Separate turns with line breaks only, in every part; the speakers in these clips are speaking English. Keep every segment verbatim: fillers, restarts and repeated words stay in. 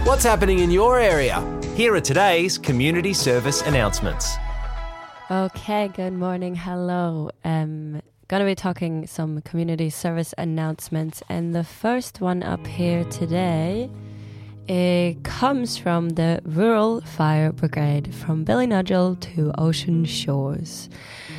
What's happening in your area?
Here are today's community service announcements.
Okay, good morning. Hello. Um, gonna be talking some community service announcements, and the first one up here today, it comes from the Rural Fire Brigade from Ballynudgel to Ocean Shores.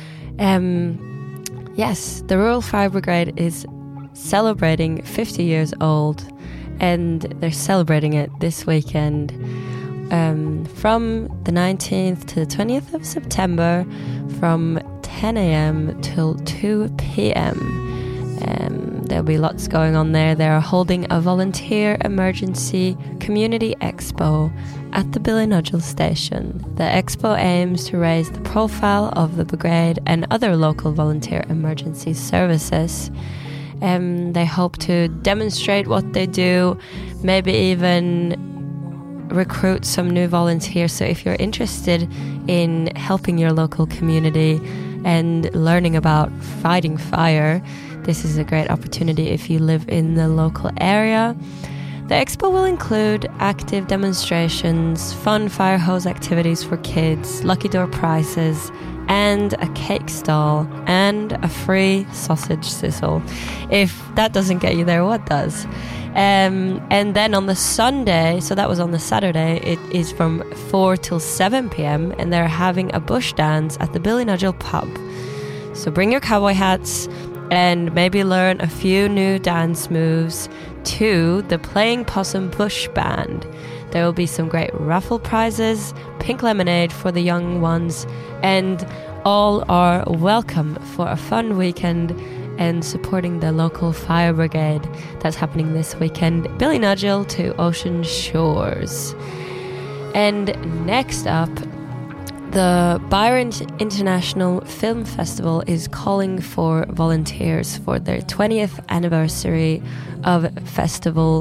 Um, yes, the Rural Fire Brigade is celebrating fifty years old, and they're celebrating it this weekend. Um, from the nineteenth to the twentieth of September, from ten a.m. till two p.m. Um, there'll be lots going on there. They're holding a volunteer emergency community expo at the Ballynudgel station. The expo aims to raise the profile of the brigade and other local volunteer emergency services. Um, they hope to demonstrate what they do, maybe even recruit some new volunteers. So if you're interested in helping your local community and learning about fighting fire, this is a great opportunity if you live in the local area. The expo will include active demonstrations, fun fire hose activities for kids, lucky door prizes, and a cake stall, and a free sausage sizzle. If that doesn't get you there, what does? Um, and then on the Sunday, so that was on the Saturday, it is from four till seven p.m. and they're having a bush dance at the Ballynudgel pub. So bring your cowboy hats and maybe learn a few new dance moves to the Playing Possum Bush Band. There will be some great raffle prizes, pink lemonade for the young ones, and all are welcome for a fun weekend and supporting the local fire brigade that's happening this weekend, Ballynudgel to Ocean Shores. And next up, the Byron International Film Festival is calling for volunteers for their twentieth anniversary of festival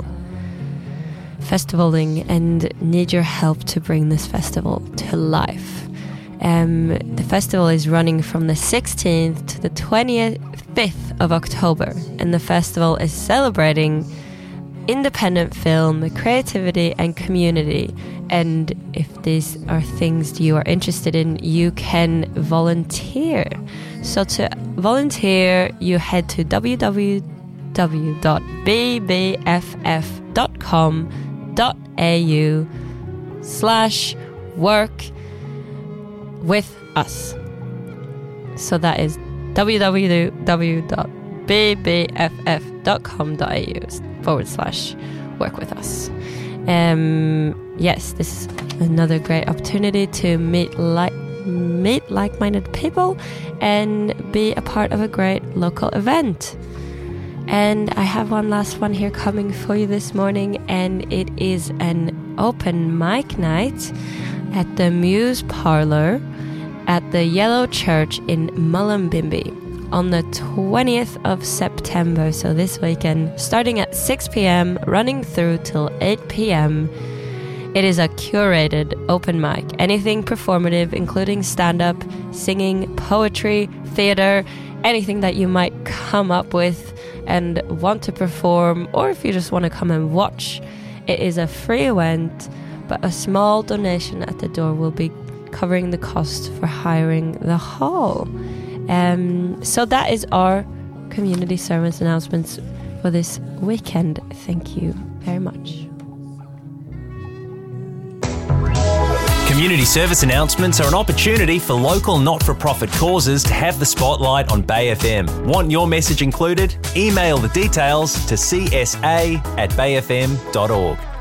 festivaling and need your help to bring this festival to life. Um, the festival is running from the sixteenth to the twenty-fifth of October, and the festival is celebrating independent film, creativity, and community. And if these are things you are interested in, you can volunteer. So to volunteer, you head to w w w dot b b f f dot com dot a u slash work with us. So that is w w w dot b b f f dot com dot a u forward slash work with us. Um, yes, this is another great opportunity to meet like meet like-minded people and be a part of a great local event. And I have one last one here coming for you this morning, and it is an open mic night at the Muse Parlour at the Yellow Church in Mullumbimby on the twentieth of September, so this weekend, starting at six p.m, running through till eight p.m. It is a curated open mic, anything performative, including stand-up, singing, poetry, theatre, anything that you might come up with and want to perform, or if you just want to come and watch. It is a free event, but a small donation at the door will be covering the cost for hiring the hall. Um, so that is our community service announcements for this weekend. Thank you very much.
Community service announcements are an opportunity for local not-for-profit causes to have the spotlight on Bay F M. Want your message included? Email the details to c s a at bay f m dot org.